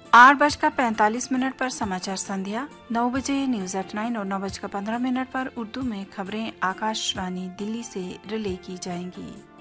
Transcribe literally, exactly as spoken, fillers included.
आठ बजकर पैंतालीस मिनट पर समाचार संध्या, नौ बजे न्यूज एट नाइन और नौ बजकर पंद्रह मिनट पर उर्दू में खबरें आकाशवाणी दिल्ली से रिले की जाएंगी।